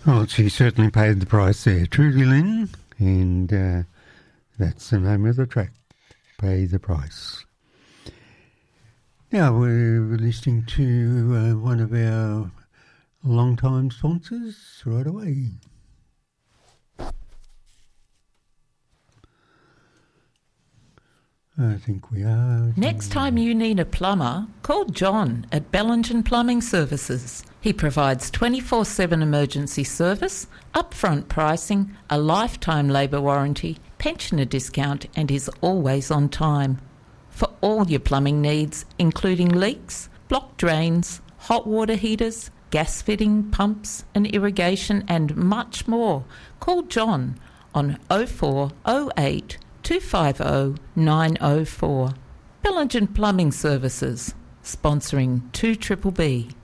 Well, she certainly paid the price there, Trudy Lynn, and that's the name of the track, Pay the Price. Now we're listening to one of our long-time sponsors right away. I think we are. Next time you need a plumber, call John at Bellingen Plumbing Services. He provides 24/7 emergency service, upfront pricing, a lifetime labour warranty, pensioner discount, and is always on time. For all your plumbing needs, including leaks, blocked drains, hot water heaters, gas fitting, pumps and irrigation, and much more, call John on 0408 250 904. Bellingen Plumbing Services, sponsoring 2BBB.